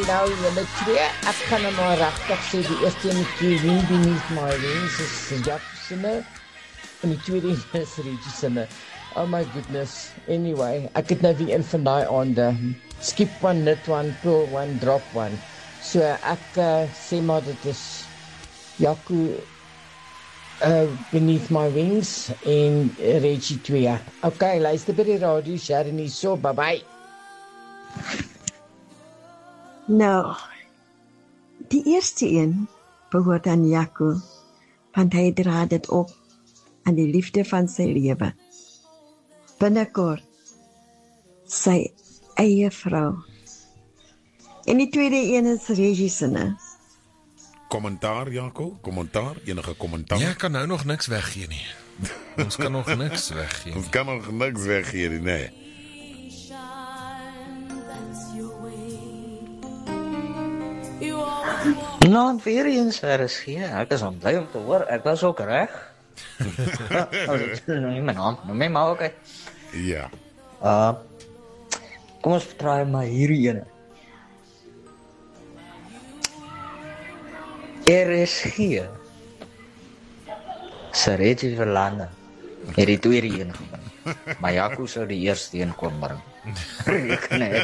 nou julle twee, ek kan nou maar regtig sê, die eerste en die twee Wind Beneath My Wings is Jacksone, en die tweede is Reggie sinne. Oh my goodness, anyway, ek het nou weer een van die aande, skip one, knit one, pull one, drop one, so ek sê maar dit is Jaco Beneath My Wings en Reggie 2. Okay, luister by die radio, Sharon hier so, bye bye. Nou, die eerste een behoort aan Jaco, want hy dra dit op aan die liefde van sy lewe. Binnekort sy eie vrou. En die tweede een is Reggie sinne. Kommentaar, Jaco? Kommentaar? Enige kommentaar? Ja, ek kan nou nog niks weggee nie. Ons kan nog niks weggee. Ons kan nog niks weggee nie, nee. Nou, weer eens RSG. Ek is bly om te hoor. Ek was ook reg. Nou, my naam, nou my maar ook. Ja. Kom ons vertraai maar hierdie ene. RSG. Reggie Verlande. Hierdie tweede een gebring. Maar Jaco sou die eerste een kon bring. Nee.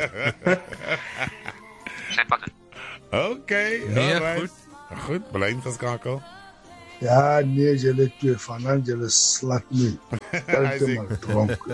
Okay, nee, alright. Goed, bly ingeskakel. Ja, nee, julle twee vanavond, julle slat nie. Heeltemal dronk.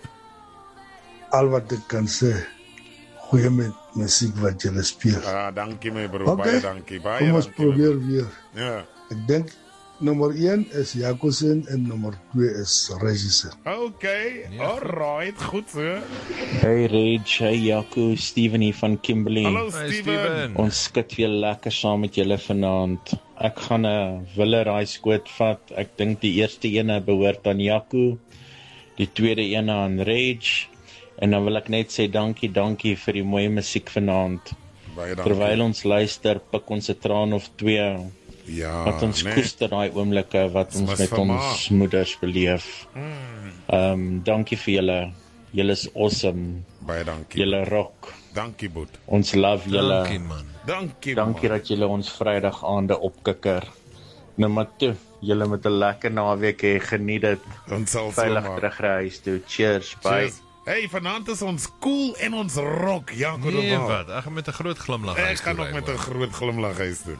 Al wat ek kan sê, goeie met musiek wat julle speel. Dankie my broer, baie dankie. Baie kom ons dankie, probeer weer. Ja. Ek dink nommer 1 is Jaco se en nommer 2 is Reggie se. Okay, alright, goed so. Hey Reg, hey Jaco, Steven hier van Kimberley. Hallo Steven. Ons skit weer lekker saam met julle vanaand. Ek gaan 'n wille skoot vat. Ek dink die eerste ene behoort aan Jaco, die tweede ene aan Reg. En dan wil ek net sê dankie vir die mooi musiek vanaand. Baie dankie. Terwyl ons luister, pik ons 'n traan of twee. Ja, wat ons koester daai oomblikke wat ons met ons moeders beleef. Dankie vir julle. Julle is awesome. Baie dankie. Julle rock. Dankie boet. Ons love julle. Dankie man. Dankie dat julle ons Vrydag aande opkikker. Nou maar toe, julle met 'n lekker naweek hê, geniet dit. Ons sal veilig terug huis toe. Cheers, bye. Cheers. Hey, vanaand is ons cool en ons rock, Jaco de Waal. Wat? Ek gaan met 'n groot glimlag huis toe. Ek gaan nog met 'n groot glimlag huis toe.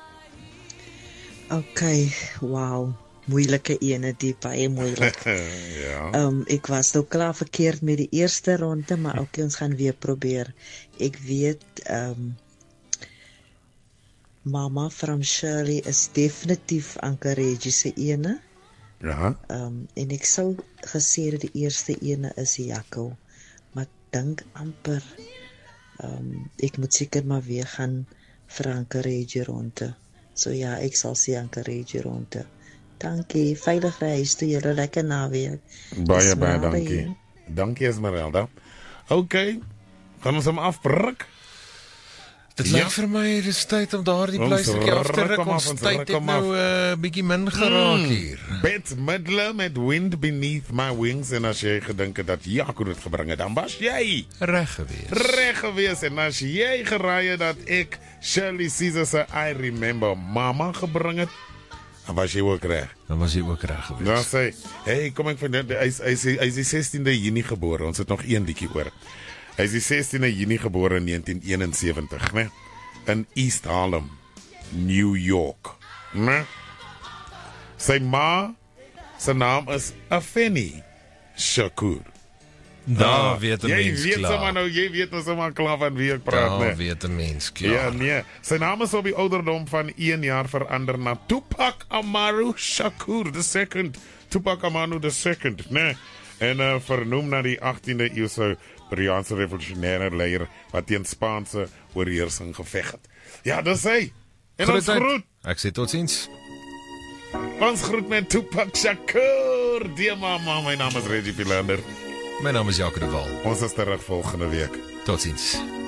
Okay, wow. Moeilike ene, die baie moeilik. Ja. Ek was nou klaar verkeerd met die eerste ronde, maar okay, ons gaan weer probeer. Ek weet, Mama from Shirley is definitief Anke Reggie se ene. Ja. En ek sou gesê dat die eerste ene is Jaco, maar dink amper, ek moet seker maar weer gaan vir Anke Reggie ronde. So ja, ek sal sê Anke Reggie ronde. Dankie, veilig reis toe julle lekker naweek. Baie dankie. Dankie Esmeralda. Okay, gaan ons hom afbreek? Dit lyk vir my dis tyd om daardie bluistertjie af te ruk. Ons tyd het nou 'n bietjie min geraak hier. Bette Midler met Wind Beneath My Wings, en as jy gedink het dat Jaco dit gebring het, dan was jy reg gewees. Reg gewees, en as jy geraai het dat ek Shirley Caesar se I Remember Mama gebring het, dan was jy ook reg. Dan was jy ook reg gewees. Dan sê, hey, kom ek vind hy is die 16de Junie gebore. Ons het nog een liedjie oor. Hy is die 16de Junie gebore in 1971, né? In East Harlem, New York, né? Sy ma se naam is Afeni Shakur. Daar weet 'n mens klaar. Jy weet nou sommer klaar van wie ek praat, né? Daar weet 'n mens klaar. Ja, nee. Sy naam is op die ouderdom van 1 jaar verander na Tupac Amaru Shakur II. Tupac Amaru II, né? En vernoem na die 18de eeuse Peruaanse revolusionêre leier wat teen Spaanse oorheersing geveg het. Ja, dis hy. En ons groet. Ek sê totsiens. Ons groet met Tupac Shakur. Die mama, my naam is Reggie Philander. My naam is Jaco de Waal. Ons is terug volgende week. Totsiens.